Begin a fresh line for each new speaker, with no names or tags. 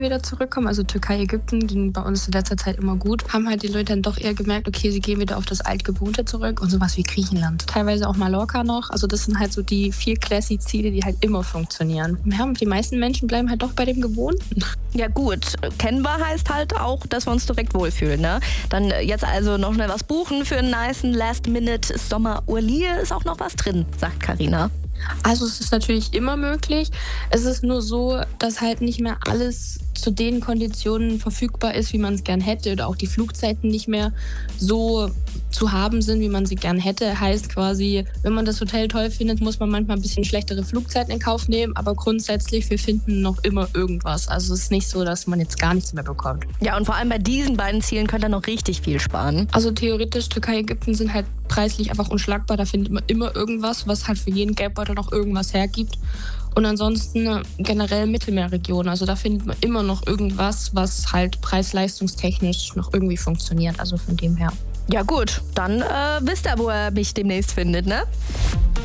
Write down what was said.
wieder zurückkommen. Also Türkei, Ägypten ging bei uns in letzter Zeit immer gut. Haben halt die Leute dann doch eher gemerkt, okay, sie gehen wieder auf das Altgewohnte zurück und sowas wie Griechenland. Teilweise auch Mallorca noch. Also das sind halt so die 4 Classy-Ziele, die halt immer funktionieren. Ja, und die meisten Menschen bleiben halt doch bei dem Gewohnten.
Ja gut, kennbar heißt halt auch, dass wir uns direkt wohlfühlen, ne? Dann jetzt also noch schnell was buchen für einen nicen Last-Minute-Sommerurlaub. Ist auch noch was drin, sagt Carina.
Also es ist natürlich immer möglich. Es ist nur so, dass halt nicht mehr alles zu den Konditionen verfügbar ist, wie man es gern hätte, oder auch die Flugzeiten nicht mehr so zu haben sind, wie man sie gern hätte. Heißt quasi, wenn man das Hotel toll findet, muss man manchmal ein bisschen schlechtere Flugzeiten in Kauf nehmen, aber grundsätzlich, wir finden noch immer irgendwas. Also es ist nicht so, dass man jetzt gar nichts mehr bekommt.
Ja, und vor allem bei diesen beiden Zielen könnt ihr noch richtig viel sparen.
Also theoretisch, Türkei, Ägypten sind halt preislich einfach unschlagbar. Da findet man immer irgendwas, was halt für jeden Geldbeutel noch irgendwas hergibt. Und ansonsten generell Mittelmeerregion. Also da findet man immer noch irgendwas, was halt preis-leistungstechnisch noch irgendwie funktioniert. Also von dem her.
Ja gut, dann wisst ihr, wo er mich demnächst findet, ne?